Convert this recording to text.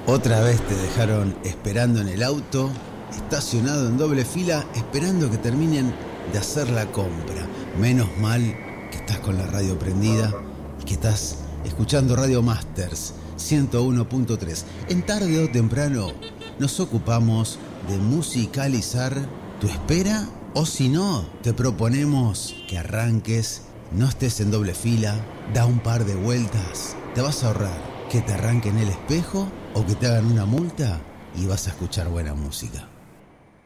Otra vez te dejaron esperando en el auto, estacionado en doble fila, esperando que terminen de hacer la compra. Menos mal que estás con la radio prendida y que estás escuchando Radio Masters 101.3. En tarde o temprano nos ocupamos de musicalizar tu espera, o si no, te proponemos que arranques, no estés en doble fila, da un par de vueltas, te vas a ahorrar que te arranquen el espejo o que te hagan una multa y vas a escuchar buena música.